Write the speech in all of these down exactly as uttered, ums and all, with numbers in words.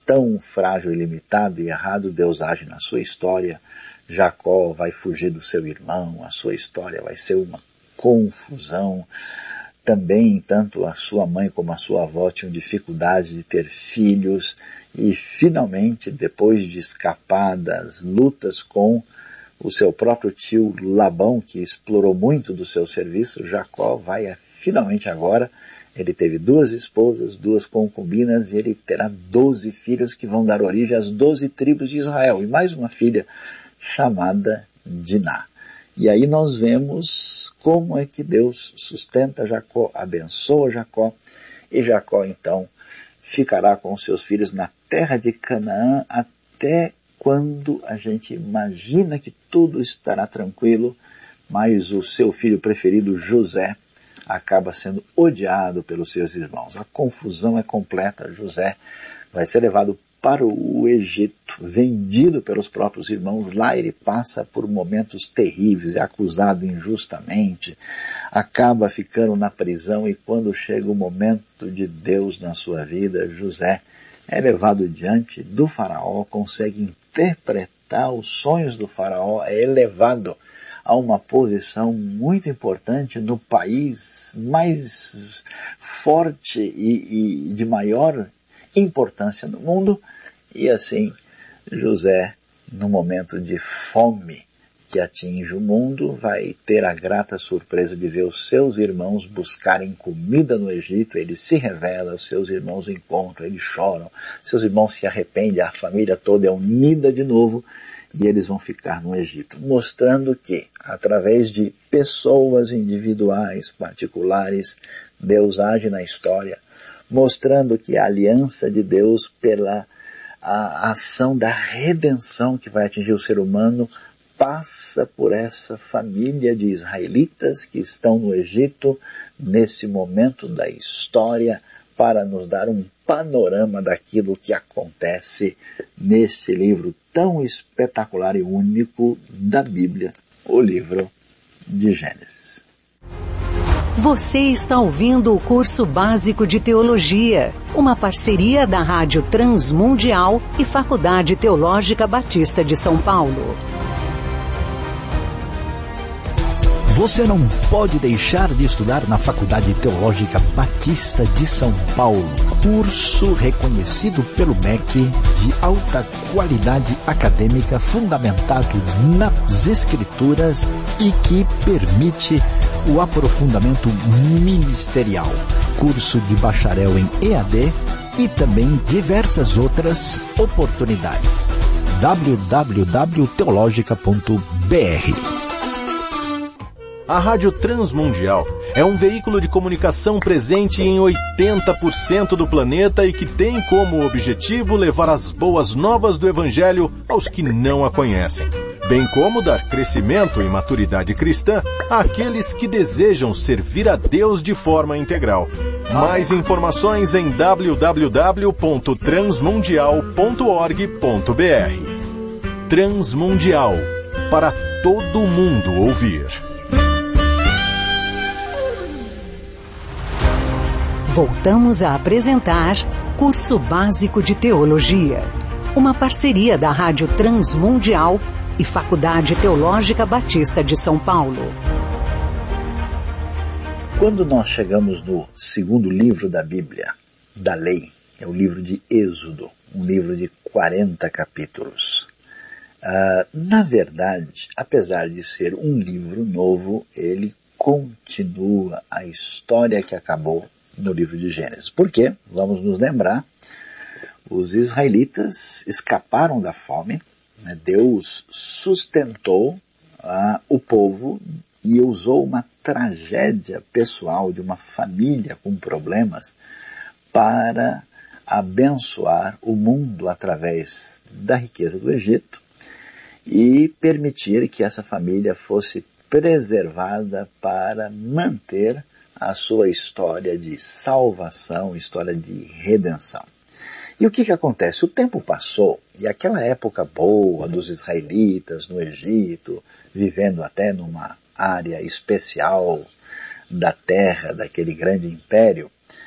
tão frágil e limitado e errado, Deus age na sua história. Jacó vai fugir do seu irmão, a sua história vai ser uma confusão. Também, tanto a sua mãe como a sua avó tinham dificuldades de ter filhos, e finalmente, depois de escapar das lutas com o seu próprio tio Labão, que explorou muito do seu serviço, Jacó vai finalmente agora, ele teve duas esposas, duas concubinas, e ele terá doze filhos que vão dar origem às doze tribos de Israel, e mais uma filha chamada Diná. E aí nós vemos como é que Deus sustenta Jacó, abençoa Jacó, e Jacó então ficará com seus filhos na terra de Canaã até quando a gente imagina que tudo estará tranquilo, mas o seu filho preferido, José, acaba sendo odiado pelos seus irmãos. A confusão é completa. José vai ser levado para o Egito, vendido pelos próprios irmãos. Lá ele passa por momentos terríveis, é acusado injustamente, acaba ficando na prisão, e quando chega o momento de Deus na sua vida, José é levado diante do faraó, consegue interpretar os sonhos do faraó, é elevado a uma posição muito importante no país mais forte e, e de maior importância no mundo. E assim, José, no momento de fome que atinge o mundo, vai ter a grata surpresa de ver os seus irmãos buscarem comida no Egito. Ele se revela, os seus irmãos o encontram, eles choram, seus irmãos se arrependem, a família toda é unida de novo, e eles vão ficar no Egito, mostrando que, através de pessoas individuais, particulares, Deus age na história, mostrando que a aliança de Deus pela a ação da redenção que vai atingir o ser humano passa por essa família de israelitas que estão no Egito nesse momento da história, para nos dar um panorama daquilo que acontece nesse livro tão espetacular e único da Bíblia, o livro de Gênesis. Você está ouvindo o curso básico de teologia, uma parceria da Rádio Transmundial e Faculdade Teológica Batista de São Paulo. Você não pode deixar de estudar na Faculdade Teológica Batista de São Paulo. Curso reconhecido pelo M E C de alta qualidade acadêmica, fundamentado nas Escrituras e que permite o aprofundamento ministerial. Curso de bacharel em E A D e também diversas outras oportunidades. w w w ponto teologica ponto b r. A Rádio Transmundial é um veículo de comunicação presente em oitenta por cento do planeta e que tem como objetivo levar as boas novas do Evangelho aos que não a conhecem, bem como dar crescimento e maturidade cristã àqueles que desejam servir a Deus de forma integral. Mais informações em w w w ponto transmundial ponto org ponto b r. Transmundial, para todo mundo ouvir. Voltamos a apresentar Curso Básico de Teologia, uma parceria da Rádio Transmundial e Faculdade Teológica Batista de São Paulo. Quando nós chegamos no segundo livro da Bíblia, da Lei, é o livro de Êxodo, um livro de quarenta capítulos. Uh, na verdade, apesar de ser um livro novo, ele continua a história que acabou no livro de Gênesis. Por quê? Vamos nos lembrar, os israelitas escaparam da fome, né? Deus sustentou uh, o povo e usou uma tragédia pessoal de uma família com problemas para abençoar o mundo através da riqueza do Egito e permitir que essa família fosse preservada para manter a sua história de salvação, história de redenção. E o que que acontece? O tempo passou e aquela época boa dos israelitas no Egito, vivendo até numa área especial da terra, daquele grande império,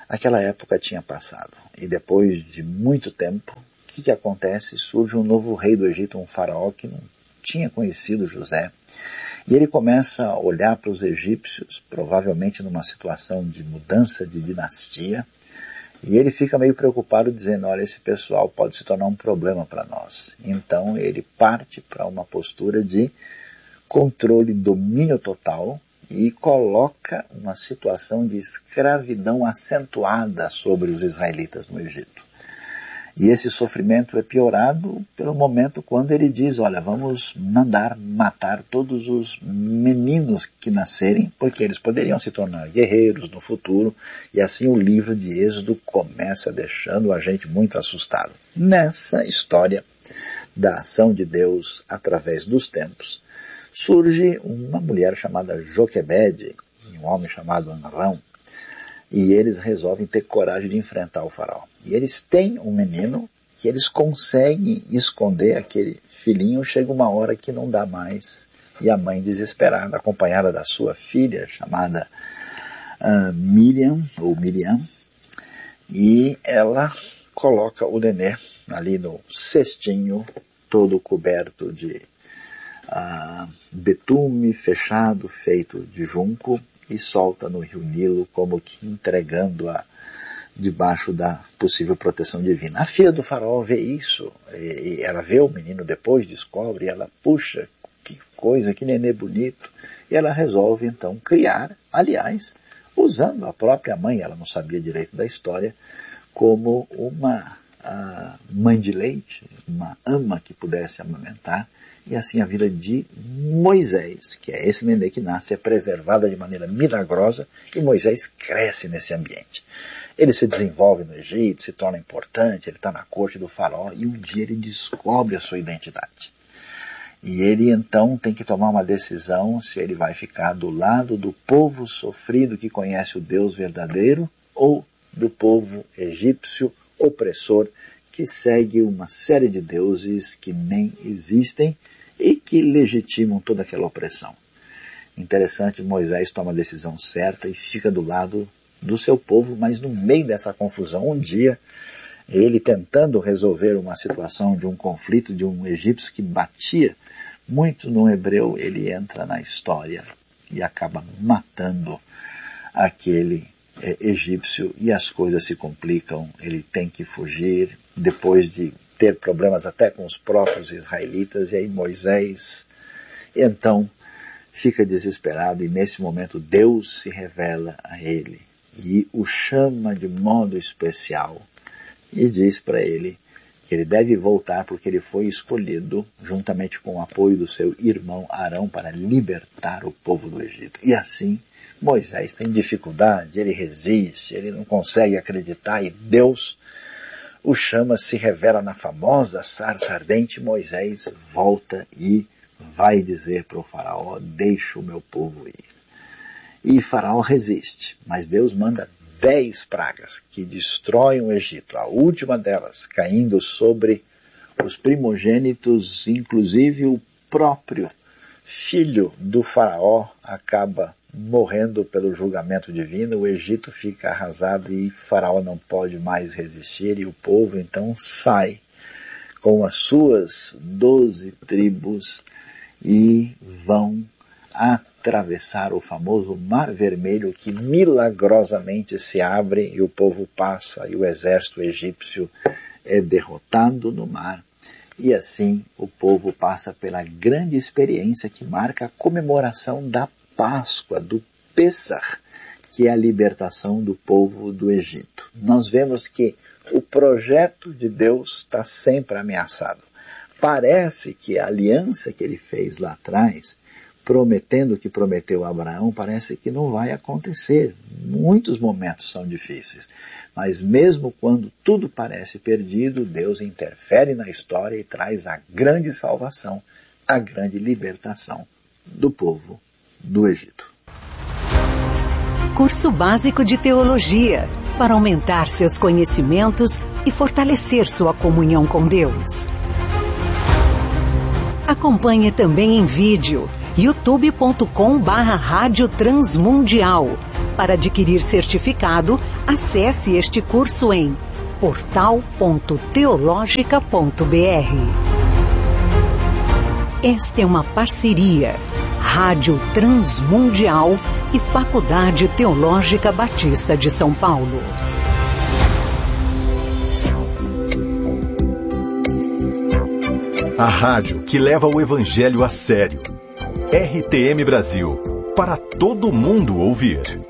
Aquela época tinha passado, e depois de muito tempo, o que, que acontece? Surge um novo rei do Egito, um faraó que não tinha conhecido José, e ele começa a olhar para os egípcios, provavelmente numa situação de mudança de dinastia, e ele fica meio preocupado dizendo, olha, esse pessoal pode se tornar um problema para nós. Então ele parte para uma postura de controle, domínio total, e coloca uma situação de escravidão acentuada sobre os israelitas no Egito. E esse sofrimento é piorado pelo momento quando ele diz, olha, vamos mandar matar todos os meninos que nascerem, porque eles poderiam se tornar guerreiros no futuro, e assim o livro de Êxodo começa deixando a gente muito assustado. Nessa história da ação de Deus através dos tempos, surge uma mulher chamada Joquebede e um homem chamado Amrão, e eles resolvem ter coragem de enfrentar o faraó. E eles têm um menino que eles conseguem esconder aquele filhinho, chega uma hora que não dá mais, e a mãe desesperada, acompanhada da sua filha, chamada uh, Miriam, ou Miriam, e ela coloca o nenê ali no cestinho, todo coberto de Uh, betume fechado, feito de junco, e solta no rio Nilo, como que entregando-a debaixo da possível proteção divina. A filha do faraó vê isso, e, e ela vê o menino depois, descobre, e ela, puxa, que coisa, que nenê bonito, e ela resolve então criar, aliás, usando a própria mãe, ela não sabia direito da história, como uma a mãe de leite, uma ama que pudesse amamentar, e assim a vida de Moisés, que é esse nenê que nasce, é preservada de maneira milagrosa, e Moisés cresce nesse ambiente. Ele se desenvolve no Egito, se torna importante, ele está na corte do faraó, e um dia ele descobre a sua identidade. E ele então tem que tomar uma decisão se ele vai ficar do lado do povo sofrido que conhece o Deus verdadeiro, ou do povo egípcio opressor que segue uma série de deuses que nem existem e que legitimam toda aquela opressão. Interessante, Moisés toma a decisão certa e fica do lado do seu povo, mas no meio dessa confusão, um dia, ele tentando resolver uma situação de um conflito de um egípcio que batia muito no hebreu, ele entra na história e acaba matando aquele é, egípcio, e as coisas se complicam, ele tem que fugir, depois de ter problemas até com os próprios israelitas, e aí Moisés, então, fica desesperado, e nesse momento Deus se revela a ele, e o chama de modo especial, e diz para ele que ele deve voltar porque ele foi escolhido, juntamente com o apoio do seu irmão Arão, para libertar o povo do Egito. E assim, Moisés tem dificuldade, ele resiste, ele não consegue acreditar, e Deus o chama, se revela na famosa sarça ardente. Moisés volta e vai dizer para o faraó, deixa o meu povo ir. E faraó resiste, mas Deus manda dez pragas que destroem o Egito, a última delas caindo sobre os primogênitos, inclusive o próprio filho do faraó acaba morrendo pelo julgamento divino. O Egito fica arrasado e faraó não pode mais resistir, e o povo então sai com as suas doze tribos e vão atravessar o famoso Mar Vermelho, que milagrosamente se abre e o povo passa, e o exército egípcio é derrotado no mar. E assim o povo passa pela grande experiência que marca a comemoração da Páscoa, do Pêssar, que é a libertação do povo do Egito. Nós vemos que o projeto de Deus está sempre ameaçado. Parece que a aliança que ele fez lá atrás, prometendo o que prometeu a Abraão, parece que não vai acontecer. Muitos momentos são difíceis. Mas mesmo quando tudo parece perdido, Deus interfere na história e traz a grande salvação, a grande libertação do povo do Egito. Curso Básico de Teologia, para aumentar seus conhecimentos e fortalecer sua comunhão com Deus. Acompanhe também em vídeo youtube ponto com barra Rádio Transmundial. Para adquirir certificado, acesse este curso em portal ponto teológica ponto br. Esta é uma parceria Rádio Transmundial e Faculdade Teológica Batista de São Paulo. A rádio que leva o Evangelho a sério. R T M Brasil, para todo mundo ouvir.